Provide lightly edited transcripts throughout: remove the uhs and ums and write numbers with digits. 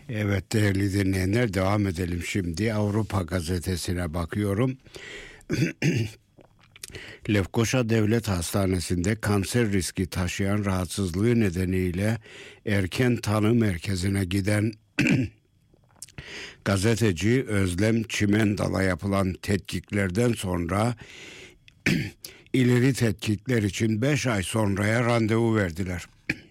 Evet değerli dinleyenler, devam edelim şimdi. Avrupa Gazetesi'ne bakıyorum. Lefkoşa Devlet Hastanesi'nde kanser riski taşıyan rahatsızlığı nedeniyle erken tanı merkezine giden gazeteci Özlem Çimendal'a yapılan tetkiklerden sonra ileri tetkikler için 5 ay sonraya randevu verdiler.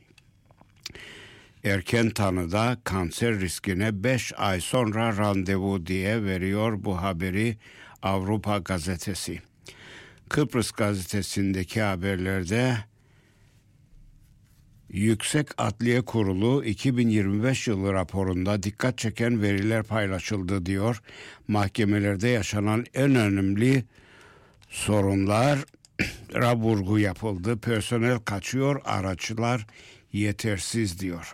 Erken tanıda kanser riskine 5 ay sonra randevu diye veriyor bu haberi Avrupa Gazetesi. Kıbrıs Gazetesi'ndeki haberlerde Yüksek Adliye Kurulu 2025 yılı raporunda dikkat çeken veriler paylaşıldı diyor. Mahkemelerde yaşanan en önemli sorunlara vurgu yapıldı. Personel kaçıyor, araçlar yetersiz diyor.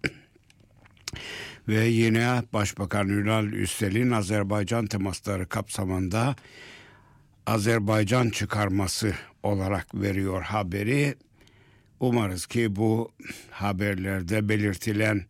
Ve yine Başbakan Ünal Üstel'in Azerbaycan temasları kapsamında Azerbaycan çıkarması olarak veriyor haberi. Umarız ki bu haberlerde belirtilen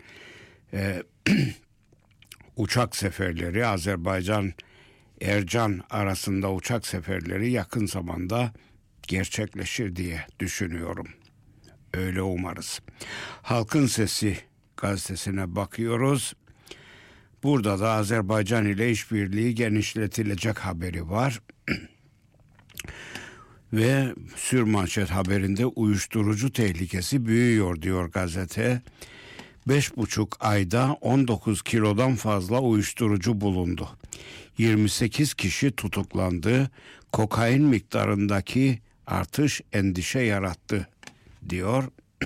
uçak seferleri, Azerbaycan-Ercan arasında uçak seferleri yakın zamanda gerçekleşir diye düşünüyorum. Öyle umarız. Halkın Sesi gazetesine bakıyoruz. Burada da Azerbaycan ile işbirliği genişletilecek haberi var. Ve sürmanşet haberinde uyuşturucu tehlikesi büyüyor diyor gazete. 5,5 ayda 19 kilodan fazla uyuşturucu bulundu. 28 kişi tutuklandı. Kokain miktarındaki artış endişe yarattı diyor.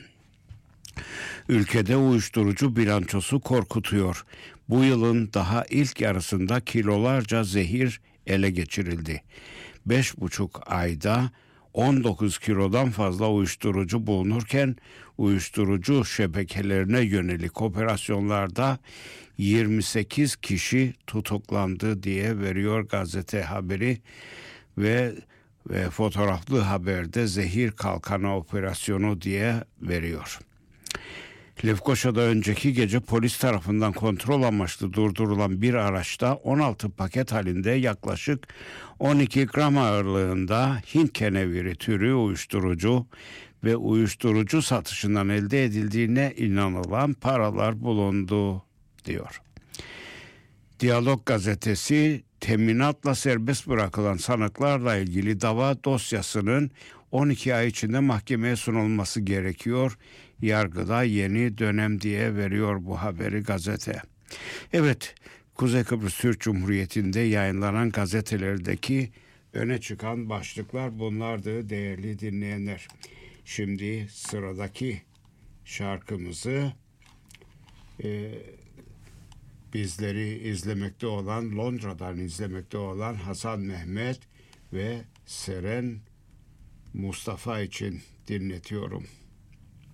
Ülkede uyuşturucu bilançosu korkutuyor. Bu yılın daha ilk yarısında kilolarca zehir ele geçirildi. 5,5 ayda 19 kilodan fazla uyuşturucu bulunurken uyuşturucu şebekelerine yönelik operasyonlarda 28 kişi tutuklandı diye veriyor gazete haberi ve fotoğraflı haberde zehir kalkanı operasyonu diye veriyor. Lefkoşa'da önceki gece polis tarafından kontrol amaçlı durdurulan bir araçta 16 paket halinde yaklaşık 12 gram ağırlığında Hint keneviri türü uyuşturucu ve uyuşturucu satışından elde edildiğine inanılan paralar bulundu diyor. Diyalog gazetesi teminatla serbest bırakılan sanıklarla ilgili dava dosyasının 12 ay içinde mahkemeye sunulması gerekiyor. Yargıda yeni dönem diye veriyor bu haberi gazete. Evet, Kuzey Kıbrıs Türk Cumhuriyeti'nde yayınlanan gazetelerdeki öne çıkan başlıklar bunlardı değerli dinleyenler. Şimdi sıradaki şarkımızı bizleri izlemekte olan, Londra'dan izlemekte olan Hasan Mehmet ve Seren Mustafa için dinletiyorum.